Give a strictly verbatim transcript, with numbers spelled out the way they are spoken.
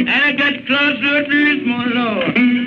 And I got closer to this, my Lord.